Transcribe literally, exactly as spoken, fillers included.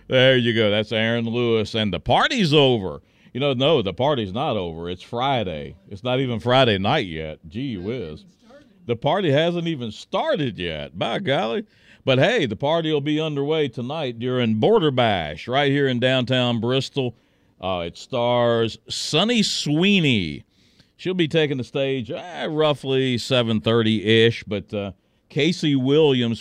There you go. That's Aaron Lewis, and the party's over. You know, no, the party's not over. It's Friday. It's not even Friday night yet. Gee whiz. The party hasn't even started yet. By golly. But, hey, the party will be underway tonight during Border Bash right here in downtown Bristol. Uh, it stars Sunny Sweeney. She'll be taking the stage eh, roughly seven thirty-ish, but uh, Casey Williams